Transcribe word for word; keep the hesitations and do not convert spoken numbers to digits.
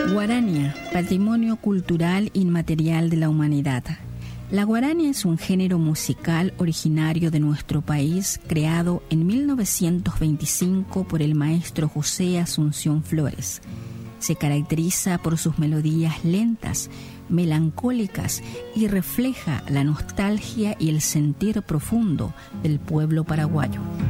Guarania, patrimonio cultural inmaterial de la humanidad. La guarania es un género musical originario de nuestro país, creado en mil novecientos veinticinco por el maestro José Asunción Flores. Se caracteriza por sus melodías lentas, melancólicas y refleja la nostalgia y el sentir profundo del pueblo paraguayo.